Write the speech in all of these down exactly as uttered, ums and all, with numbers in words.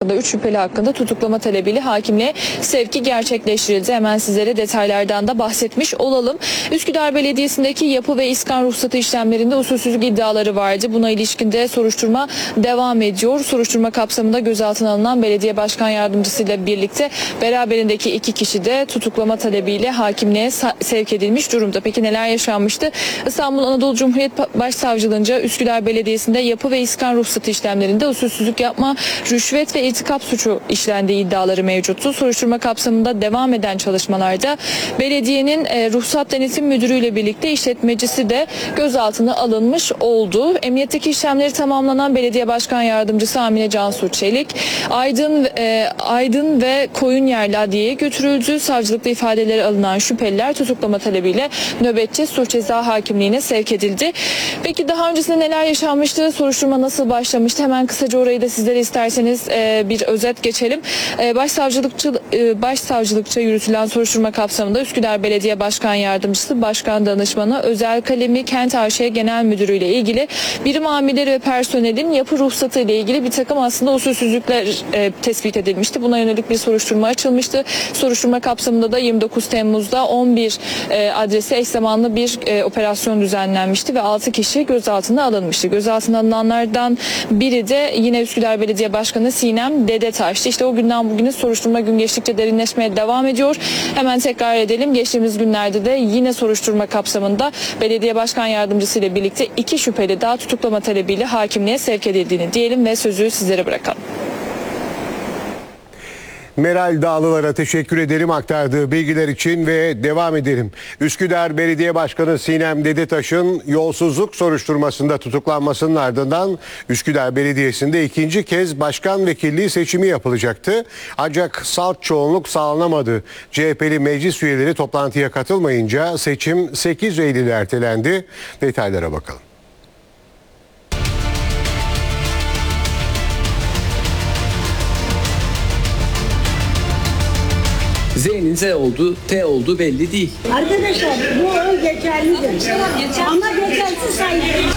hakkında, üç şüpheli hakkında tutuklama talebiyle hakimliğe sevki gerçekleştirildi. Hemen sizlere detaylardan da bahsetmiş olalım. Üsküdar Belediyesi'ndeki yapı ve iskan ruhsatı işlemlerinde usulsüzlük iddiaları vardı. Buna ilişkin de soruşturma devam ediyor. Soruşturma kapsamında gözaltına alınan belediye başkan yardımcısıyla birlikte beraberindeki iki kişi de tutuklama talebiyle hakimliğe sevk edilmiş durumda. Peki neler yaşanmıştı? İstanbul Anadolu Cumhuriyet Başsavcılığınca Üsküdar Belediyesi'nde yapı ve iskan ruhsatı işlemlerinde usulsüzlük yapma, rüşvet ve irtikap suçu işlendiği iddiaları mevcuttu. Soruşturma kapsamında devam eden çalışmalarda belediyenin e, ruhsat denetim müdürüyle birlikte işletmecisi de gözaltına alınmış oldu. Emniyetteki işlemleri tamamlanan belediye başkan yardımcısı Amine Cansu Çelik, Aydın e, Aydın ve Koyunyerli adliyeye götürüldü. Savcılıkta ifadeleri alınan şüpheliler tutuklama talebiyle nöbetçi suç ceza hakimliğine sevk edildi. Peki daha öncesinde neler yaşanmıştı? Soruşturma nasıl başlamıştı? Hemen kısaca orayı da sizlere isterseniz e, bir özet geçelim. E, başsavcılıkça, e, başsavcılıkça yürütülen soruşturma kapsamında Üsküdar Belediye Başkan Yardımcısı, Başkan Danışmanı, Özel Kalemi Kent A Ş Genel Müdürü ile ilgili birim amirleri ve personelin yapı ruhsatı ile ilgili bir takım aslında usulsüzlükler e, tespit edilmişti. Buna yönelik bir soruşturma açılmıştı. Soruşturma kapsamında da yirmi dokuz Temmuz'da on bir e, adrese eş zamanlı bir e, operasyon düzenlenmişti ve altı kişi gözaltına alınmıştı. Gözaltına alınanlardan biri de yine Üsküdar Belediye Başkanı Sinem Dedetaş'tı. İşte o günden bugüne soruşturma gün geçtikçe derinleşmeye devam ediyor. Hemen tekrar edelim. Geçtiğimiz günlerde de yine soruşturma kapsamında belediye başkan yardımcısı ile birlikte iki şüpheli daha tutuklama talebiyle hakimliğe sevk edildiğini diyelim ve sözü sizlere bırakalım. Meral Dağlılar'a teşekkür ederim aktardığı bilgiler için ve devam edelim. Üsküdar Belediye Başkanı Sinem Dedetaş'ın yolsuzluk soruşturmasında tutuklanmasının ardından Üsküdar Belediyesi'nde ikinci kez başkan vekilliği seçimi yapılacaktı. Ancak salt çoğunluk sağlanamadı. C H P'li meclis üyeleri toplantıya katılmayınca seçim sekiz Eylül'e ertelendi. Detaylara bakalım. Z'nin Z oldu, T oldu belli değil. Arkadaşlar bu oy geçerlidir. Ama geçersiz sayılır.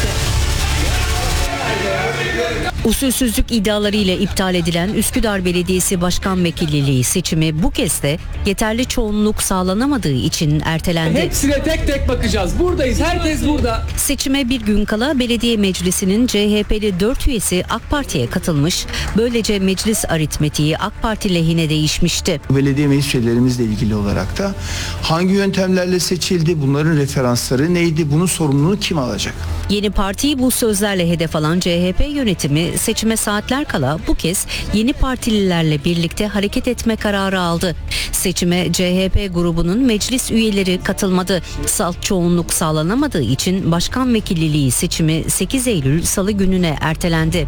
Usulsüzlük iddialarıyla iptal edilen Üsküdar Belediyesi Başkan Vekilliği seçimi bu kez de yeterli çoğunluk sağlanamadığı için ertelendi. Hepsine tek tek bakacağız. Buradayız. Herkes burada. Seçime bir gün kala belediye meclisinin C H P'li dört üyesi AK Parti'ye katılmış. Böylece meclis aritmetiği AK Parti lehine değişmişti. Belediye meclis üyelerimizle ilgili olarak da hangi yöntemlerle seçildi, bunların referansları neydi, bunun sorumluluğunu kim alacak? Yeni partiyi bu sözlerle hedef alan C H P yönetimi seçime saatler kala bu kez yeni partililerle birlikte hareket etme kararı aldı. Seçime C H P grubunun meclis üyeleri katılmadı. Salt çoğunluk sağlanamadığı için başkan vekilliği seçimi sekiz Eylül Salı gününe ertelendi.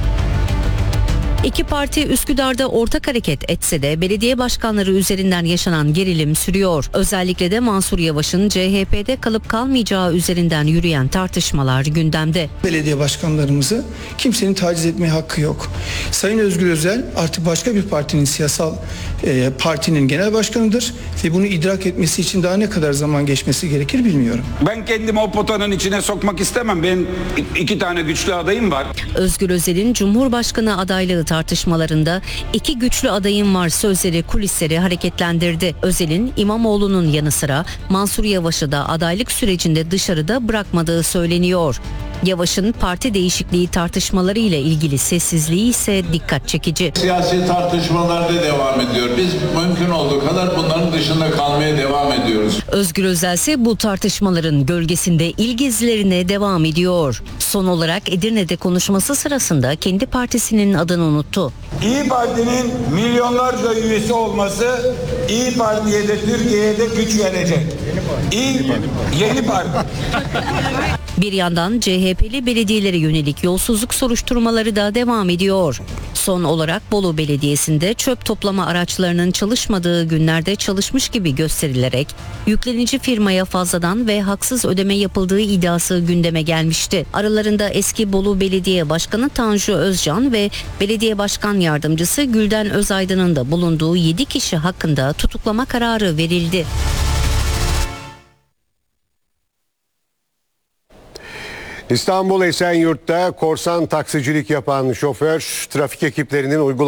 İki parti Üsküdar'da ortak hareket etse de belediye başkanları üzerinden yaşanan gerilim sürüyor. Özellikle de Mansur Yavaş'ın C H P'de kalıp kalmayacağı üzerinden yürüyen tartışmalar gündemde. Belediye başkanlarımızı kimsenin taciz etmeye hakkı yok. Sayın Özgür Özel artık başka bir partinin siyasal e, partinin genel başkanıdır ve bunu idrak etmesi için daha ne kadar zaman geçmesi gerekir bilmiyorum. Ben kendimi o potanın içine sokmak istemem. Benim iki tane güçlü adayım var. Özgür Özel'in Cumhurbaşkanı adaylığı tartışmalarında iki güçlü adayım var sözleri kulisleri hareketlendirdi. Özel'in İmamoğlu'nun yanı sıra Mansur Yavaş'ı da adaylık sürecinde dışarıda bırakmadığı söyleniyor. Yavaş'ın parti değişikliği tartışmaları ile ilgili sessizliği ise dikkat çekici. Siyasi tartışmalar da devam ediyor. Biz mümkün olduğu kadar bunların dışında kalmaya devam ediyoruz. Özgür Özel ise bu tartışmaların gölgesinde il gezilerine devam ediyor. Son olarak Edirne'de konuşması sırasında kendi partisinin adını unuttu. İyi Parti'nin milyonlarca üyesi olması İyi Parti'ye de Türkiye'ye de güç verecek. İyi, yeni parti. Bir yandan C H P'li belediyelere yönelik yolsuzluk soruşturmaları da devam ediyor. Son olarak Bolu Belediyesi'nde çöp toplama araçlarının çalışmadığı günlerde çalışmış gibi gösterilerek yüklenici firmaya fazladan ve haksız ödeme yapıldığı iddiası gündeme gelmişti. Aralarında eski Bolu Belediye Başkanı Tanju Özcan ve Belediye Başkan Yardımcısı Gülden Özaydın'ın da bulunduğu yedi kişi hakkında tutuklama kararı verildi. İstanbul Esenyurt'ta korsan taksicilik yapan şoför trafik ekiplerinin uyguladığı